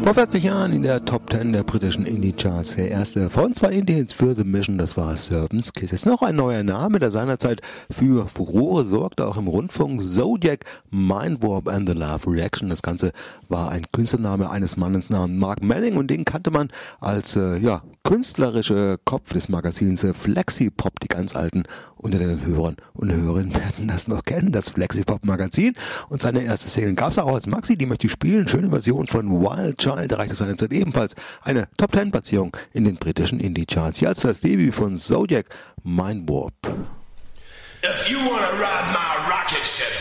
Vor 40 Jahren in der Top 10 der britischen Indie-Charts. Der erste von 2 Indie-Hits für The Mission, das war Serpent's Kiss. Jetzt noch ein neuer Name, der seinerzeit für Furore sorgte, auch im Rundfunk. Zodiac, Mind Warp and the Love Reaction. Das Ganze war ein Künstlername eines Mannes namens Mark Manning und den kannte man als künstlerische Kopf des Magazins Flexipop. Die ganz Alten unter den Hörern und Hörerinnen werden das noch kennen, das Flexipop-Magazin. Und seine erste Single gab es auch als Maxi, die möchte ich spielen. Schöne Version von Wild Child erreichte seinerzeit ebenfalls eine Top-10-Platzierung in den britischen Indie-Charts. Hier als das Debüt von Zodiac, Mind Warp. If you wanna ride my rocket ship,